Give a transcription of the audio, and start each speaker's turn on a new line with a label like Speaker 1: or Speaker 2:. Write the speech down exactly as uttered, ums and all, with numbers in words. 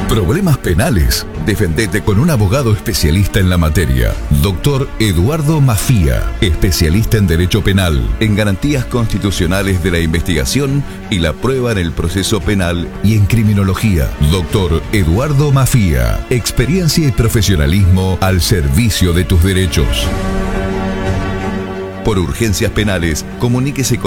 Speaker 1: Problemas penales. Defendete con un abogado especialista en la materia. Doctor Eduardo Mafía, especialista en Derecho Penal, en garantías constitucionales de la investigación y la prueba en el proceso penal y en criminología. Doctor Eduardo Mafía, experiencia y profesionalismo al servicio de tus derechos. Por urgencias penales, comuníquese con